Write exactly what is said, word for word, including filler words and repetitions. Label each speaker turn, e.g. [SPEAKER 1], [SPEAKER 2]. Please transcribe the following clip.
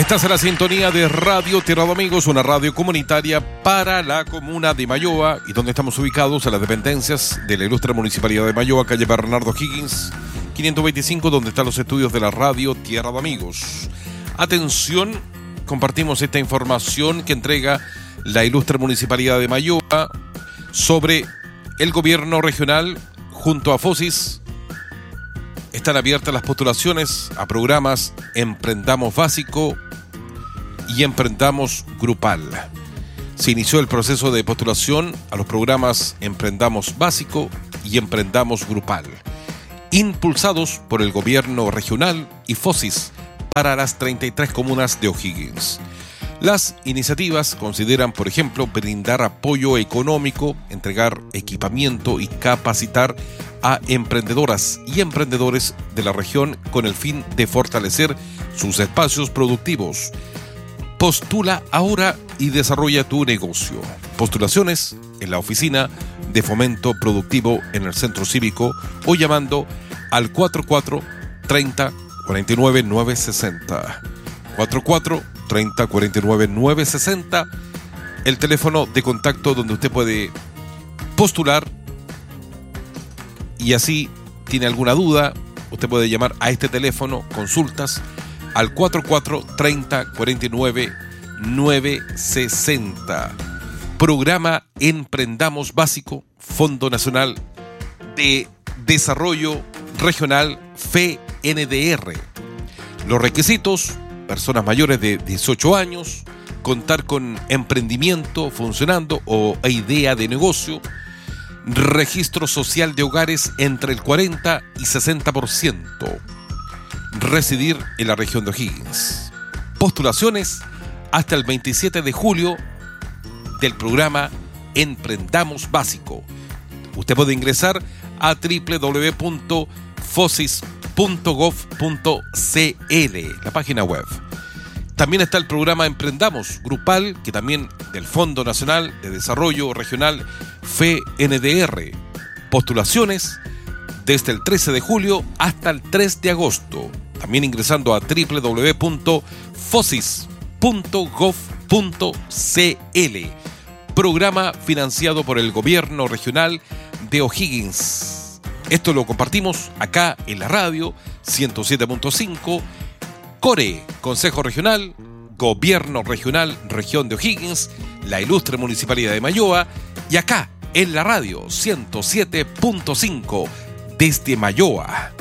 [SPEAKER 1] Estás en la sintonía de Radio Tierra de Amigos, una radio comunitaria para la comuna de Mayoa y donde estamos ubicados en las dependencias de la ilustre Municipalidad de Mayoa, calle Bernardo Higgins, quinientos veinticinco, donde están los estudios de la Radio Tierra de Amigos. Atención, compartimos esta información que entrega la ilustre Municipalidad de Mayoa sobre el gobierno regional junto a FOSIS. Están abiertas las postulaciones a programas Emprendamos Básico y Emprendamos Grupal. Se inició el proceso de postulación a los programas Emprendamos Básico y Emprendamos Grupal, impulsados por el gobierno regional y FOSIS para las treinta y tres comunas de O'Higgins. Las iniciativas consideran, por ejemplo, brindar apoyo económico, entregar equipamiento y capacitar a emprendedoras y emprendedores de la región con el fin de fortalecer sus espacios productivos. Postula ahora y desarrolla tu negocio. Postulaciones en la oficina de fomento productivo en el centro cívico o llamando al cuatro cuatro treinta cuarenta y nueve novecientos sesenta. cuatro cuatro treinta cuarenta y nueve novecientos sesenta, el teléfono de contacto donde usted puede postular. Y así, tiene alguna duda, usted puede llamar a este teléfono, consultas, al cuatro cuatro treinta cuarenta y nueve novecientos sesenta. Programa Emprendamos Básico, Fondo Nacional de Desarrollo Regional, F N D R. Los requisitos: personas mayores de dieciocho años, contar con emprendimiento funcionando o idea de negocio, registro social de hogares entre el cuarenta y sesenta por ciento, residir en la región de O'Higgins. Postulaciones hasta el veintisiete de julio del programa Emprendamos Básico. Usted puede ingresar a doble u doble u doble u punto fosis punto gov punto c l, la página web. También está el programa Emprendamos Grupal, que también del Fondo Nacional de Desarrollo Regional, F N D R. Postulaciones desde el trece de julio hasta el tres de agosto. También ingresando a doble u doble u doble u punto fosis punto gov punto c l. Programa financiado por el Gobierno Regional de O'Higgins. Esto lo compartimos acá en la radio ciento siete punto cinco. CORE, Consejo Regional, Gobierno Regional, Región de O'Higgins, la ilustre Municipalidad de Mayoa, y acá en la radio ciento siete punto cinco desde Mayoa.